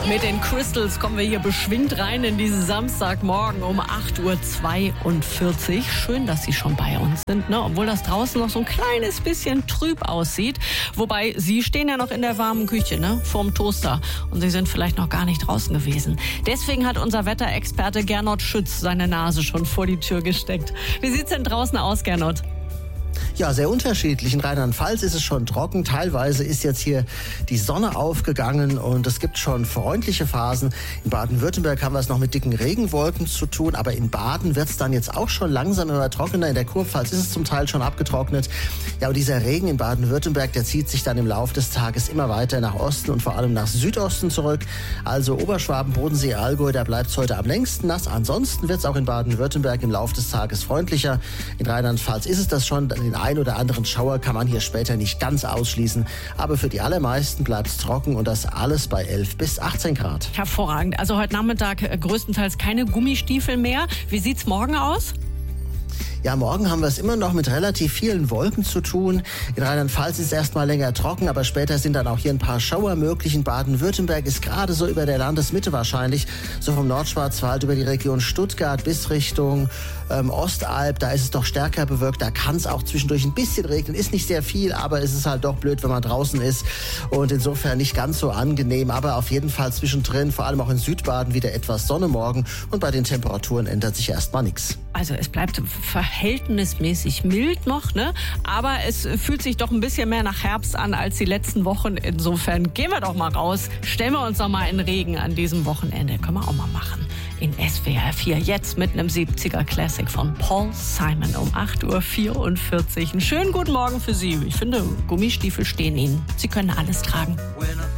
Mit den Crystals kommen wir hier beschwingt rein in diesen Samstagmorgen um 8.42 Uhr. Schön, dass Sie schon bei uns sind, ne? Obwohl das draußen noch so ein kleines bisschen trüb aussieht. Wobei, Sie stehen ja noch in der warmen Küche, ne? Vorm Toaster. Und Sie sind vielleicht noch gar nicht draußen gewesen. Deswegen hat unser Wetterexperte Gernot Schütz seine Nase schon vor die Tür gesteckt. Wie sieht's denn draußen aus, Gernot? Ja, sehr unterschiedlich. In Rheinland-Pfalz ist es schon trocken. Teilweise ist jetzt hier die Sonne aufgegangen und es gibt schon freundliche Phasen. In Baden-Württemberg haben wir es noch mit dicken Regenwolken zu tun, aber in Baden wird es dann jetzt auch schon langsam immer trockener. In der Kurpfalz ist es zum Teil schon abgetrocknet. Ja, und dieser Regen in Baden-Württemberg, der zieht sich dann im Laufe des Tages immer weiter nach Osten und vor allem nach Südosten zurück. Also Oberschwaben, Bodensee, Allgäu, da bleibt es heute am längsten nass. Ansonsten wird es auch in Baden-Württemberg im Laufe des Tages freundlicher. In Rheinland-Pfalz ist es das schon. Den einen oder anderen Schauer kann man hier später nicht ganz ausschließen. Aber für die allermeisten bleibt es trocken und das alles bei 11 bis 18 Grad. Hervorragend. Also heute Nachmittag größtenteils keine Gummistiefel mehr. Wie sieht's morgen aus? Ja, morgen haben wir es immer noch mit relativ vielen Wolken zu tun. In Rheinland-Pfalz ist es erstmal länger trocken, aber später sind dann auch hier ein paar Schauer möglich. In Baden-Württemberg ist gerade so über der Landesmitte wahrscheinlich, so vom Nordschwarzwald über die Region Stuttgart bis Richtung Ostalb, da ist es doch stärker bewölkt. Da kann es auch zwischendurch ein bisschen regnen. Ist nicht sehr viel, aber es ist halt doch blöd, wenn man draußen ist. Und insofern nicht ganz so angenehm, aber auf jeden Fall zwischendrin, vor allem auch in Südbaden, wieder etwas Sonne morgen. Und bei den Temperaturen ändert sich erstmal nichts. Also es bleibt verhältnismäßig mild noch, ne? Aber es fühlt sich doch ein bisschen mehr nach Herbst an als die letzten Wochen. Insofern gehen wir doch mal raus, stellen wir uns doch mal in Regen an diesem Wochenende. Können wir auch mal machen. In SWR 4 jetzt mit einem 70er Classic von Paul Simon um 8.44 Uhr. Einen schönen guten Morgen für Sie. Ich finde, Gummistiefel stehen Ihnen. Sie können alles tragen.